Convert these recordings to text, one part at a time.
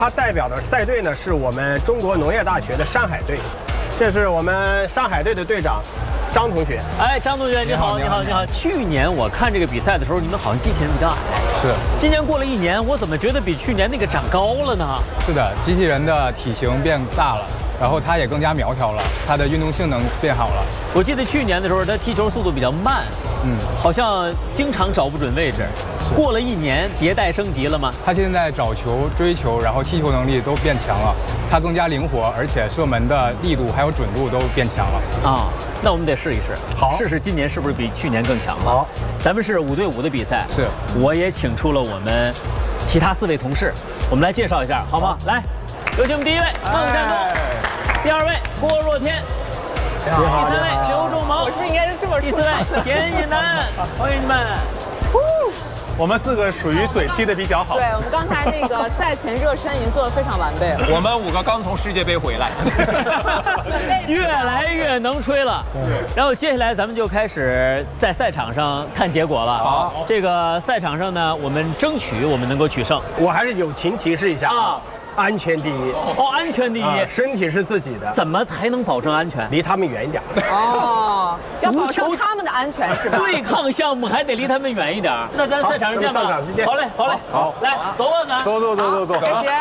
它代表的赛队呢是我们中国农业大学的山海队，这是我们山海队的队长张同学。 哎，张同学你好，你好，你好。去年我看这个比赛的时候，你们好像机器人比较矮。 是。 今年过了1年，我怎么觉得比去年那个长高了呢？ 是的，机器人的体型变大了，然后它也更加苗条了，它的运动性能变好了。 我记得去年的时候，它踢球速度比较慢，好像经常找不准位置。过了1年，迭代升级了吗？ 它现在找球、追球，然后踢球能力都变强了，它更加灵活，而且射门的力度还有准度都变强了。 啊，那我们得试一试， 好， 试试今年是不是比去年更强了。 好， 咱们是5对5的比赛， 是，我也请出了我们其他4位同事，我们来介绍一下，好吗？来，有请我们第1位孟占东，第2位郭若天，第3位刘仲萌， 我是不是应该是这么说？ 第4位田一楠，欢迎你们。 我们4个属于嘴踢的比较好。 对，我们刚才那个赛前热身已经做得非常完备了。 我们5个刚从世界杯回来， 越来越能吹了。然后接下来咱们就开始在赛场上看结果了。 好， 这个赛场上呢，我们争取我们能够取胜。 我还是友情提示一下啊。安全第一哦，安全第一， 身体是自己的， 怎么才能保证安全？ 离他们远一点。 哦，要保证他们的安全是吧？ 对抗项目还得离他们远一点。那咱赛场上见吧。 赛场再见。 好嘞，好嘞，好，来走吧，咱走。 开始。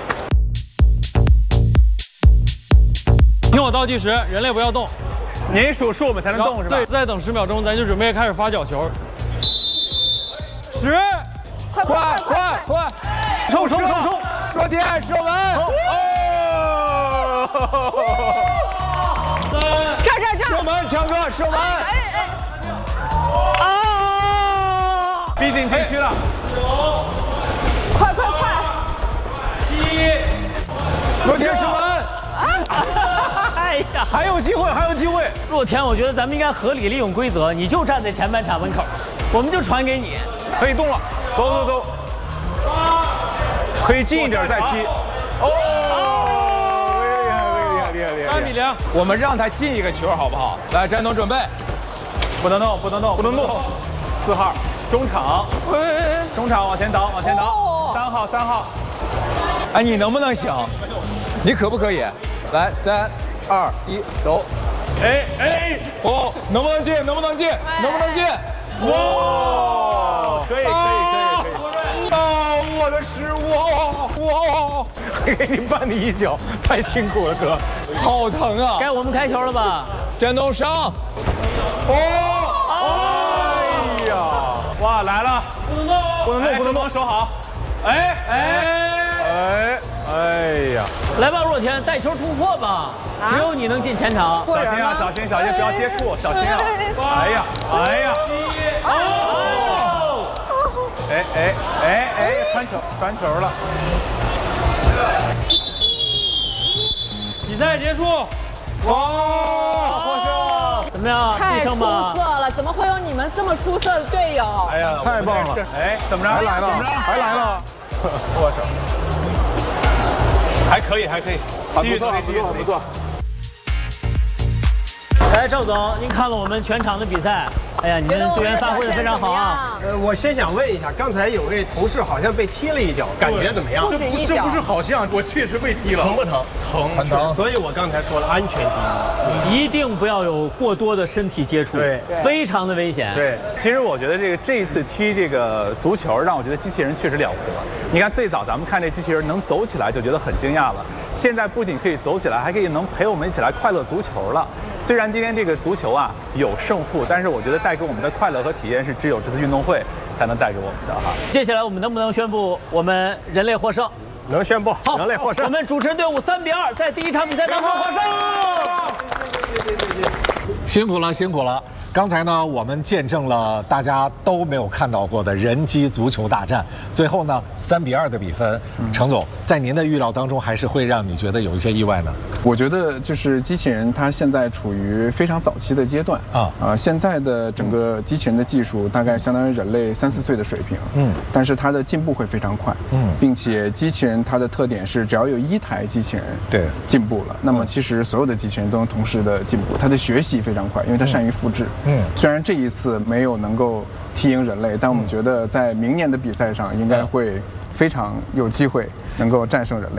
听我倒计时，人类不要动。 您数我们才能动是吧？ 对，再等10秒钟，咱就准备开始发角球。10， 快！ 冲！ 若天射门！ 这！ 射门，强哥射门！ 啊！ 逼近禁区了。 快！ 7， 若天射门！ 哎呀， 还有机会！ 若天，我觉得咱们应该合理利用规则，你就站在前半场门口，我们就传给你， 可以动了，走。可以近一点再踢。厉害 ！3比0， 我们让他进一个球好不好？来，詹东准备。 不能动。4号，中场往前倒。3号。 哎，你能不能行？你可不可以？来，3、2、1，走。哦，能不能进？ 哇，可以。 我的失误！ 给你绊你一脚，太辛苦了，哥， 好疼啊！ 该我们开球了吧？ 詹东上。 哎呀，哇，来了！不能动，手好。哎呀！ 来吧，若天，带球突破吧！只有你能进前场。 小心，不要接触，小心啊！哎呀！传球了！ 比赛结束。 哇，获胜！ 怎么样？ 太出色了！怎么会有你们这么出色的队友？ 哎呀，太棒了！怎么着？还来了！握手。还可以， 不错。 哎，赵总，您看了我们全场的比赛，哎呀，你们队员发挥的非常好啊。 我先想问一下，刚才有位同事好像被踢了一脚，感觉怎么样？ 这不是好像，我确实被踢了。 疼不疼？ 很疼。 所以我刚才说了，安全第一，一定不要有过多的身体接触， 对， 非常的危险。 对，其实我觉得这一次踢这个足球，让我觉得机器人确实了不得。你看最早咱们看这机器人能走起来就觉得很惊讶了，现在不仅可以走起来，还可以能陪我们一起来快乐足球了。虽然今天这个足球啊有胜负，但是我觉得带给我们的快乐和体验是只有这次运动会才能带给我们的哈。 接下来我们能不能宣布我们人类获胜？ 能宣布， 好， 人类获胜。 我们主持人队伍3比2，在第1场比赛当中获胜。 辛苦了。刚才呢，我们见证了大家都没有看到过的人机足球大战，最后呢3比2的比分。程总，在您的预料当中，还是会让你觉得有一些意外呢？ 我觉得就是机器人，它现在处于非常早期的阶段现在的整个机器人的技术大概相当于人类3、4岁的水平，但是它的进步会非常快，并且机器人它的特点是，只要有1台机器人进步了，那么其实所有的机器人都能同时的进步，它的学习非常快，因为它善于复制。虽然这一次没有能够踢赢人类，但我们觉得在明年的比赛上应该会非常有机会能够战胜人类。